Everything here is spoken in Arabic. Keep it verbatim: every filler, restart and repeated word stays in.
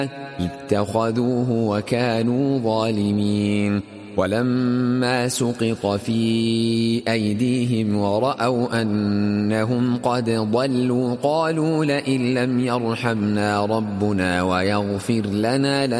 اتخذوه وكانوا ظالمين ولما سقط في أيديهم ورأوا أنهم قد ضلوا قالوا لئن لم يرحمنا ربنا ويغفر لنا